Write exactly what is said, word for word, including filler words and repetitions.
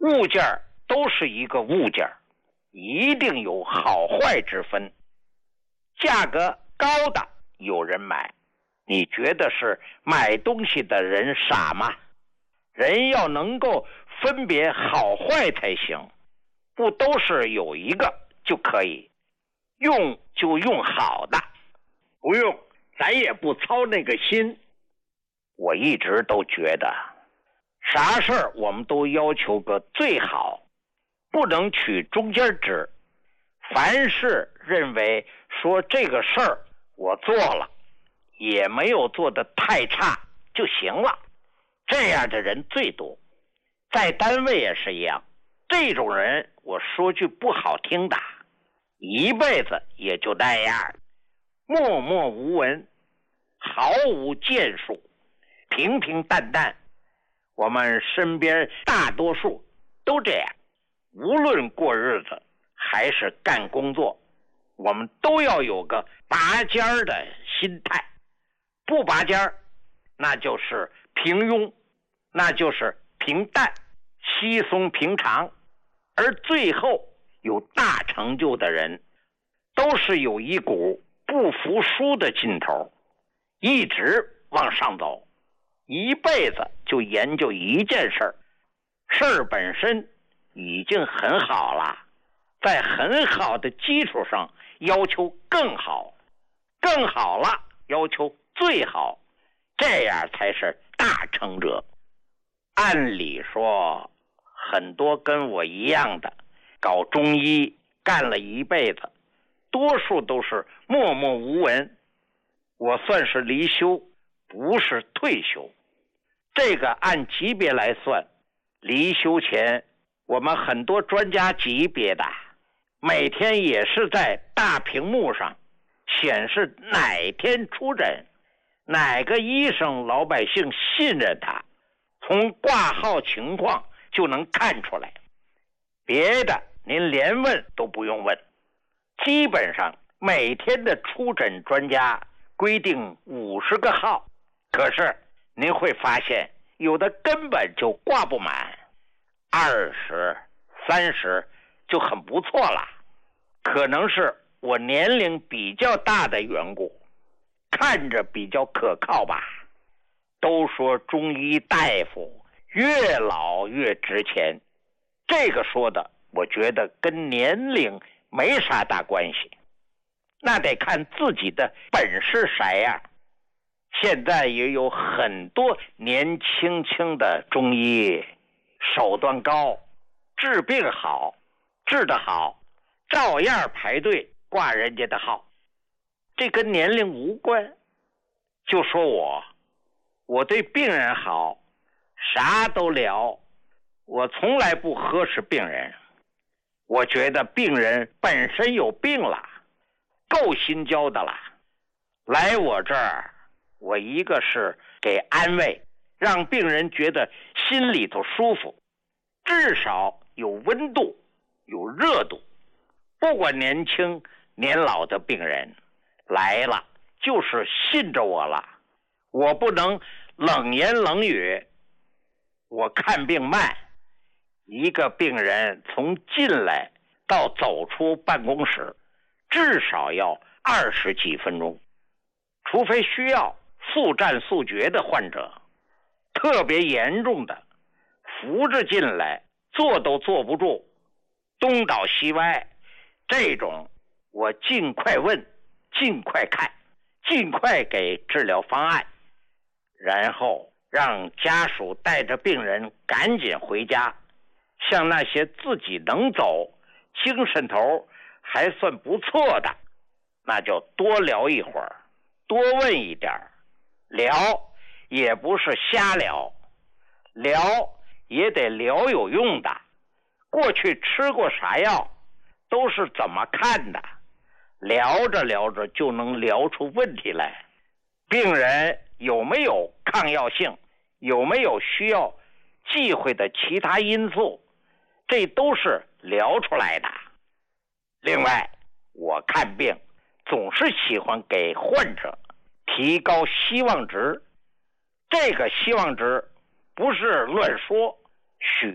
物件都是一个物件，一定有好坏之分。价格高的有人买，你觉得是买东西的人傻吗？人要能够分别好坏才行，不都是有一个就可以，用就用好的，不用咱也不操那个心。我一直都觉得啥事儿我们都要求个最好，不能取中间值。凡是认为说这个事儿我做了也没有做得太差就行了，这样的人最多。在单位也是一样，这种人我说句不好听的，一辈子也就那样，默默无闻，毫无建树，平平淡淡。我们身边大多数都这样，无论过日子还是干工作，我们都要有个拔尖儿的心态。不拔尖儿，那就是平庸，那就是平淡，稀松平常。而最后有大成就的人，都是有一股不服输的劲头，一直往上走，一辈子就研究一件事儿，事儿本身已经很好了，在很好的基础上要求更好，更好了要求最好，这样才是大成者。按理说很多跟我一样的搞中医干了一辈子，多数都是默默无闻。我算是离休，不是退休。这个按级别来算，离休前我们很多专家级别的每天也是在大屏幕上显示哪天出诊，哪个医生老百姓信任他，从挂号情况就能看出来。别的您连问都不用问，基本上每天的出诊专家规定五十个号，可是您会发现有的根本就挂不满，二十、三十就很不错了。可能是我年龄比较大的缘故，看着比较可靠吧。都说中医大夫越老越值钱，这个说的我觉得跟年龄没啥大关系，那得看自己的本事啥样。现在也有很多年轻轻的中医，手段高，治病好，治得好，照样排队挂人家的号，这跟年龄无关。就说我我对病人好，啥都聊，我从来不呵斥病人。我觉得病人本身有病了，够心焦的了，来我这儿，我一个是给安慰，让病人觉得心里头舒服，至少有温度，有热度。不管年轻年老的病人来了，就是信着我了，我不能冷言冷语。我看病慢，一个病人从进来到走出办公室至少要二十几分钟，除非需要速战速决的患者，特别严重的扶着进来坐都坐不住，东倒西歪，这种我尽快问，尽快看，尽快给治疗方案，然后让家属带着病人赶紧回家。像那些自己能走，精神头还算不错的，那就多聊一会儿，多问一点，聊也不是瞎聊，聊也得聊有用的。过去吃过啥药，都是怎么看的，聊着聊着就能聊出问题来。病人有没有抗药性，有没有需要忌讳的其他因素，这都是聊出来的。另外，我看病总是喜欢给患者提高希望值，这个希望值不是乱说，许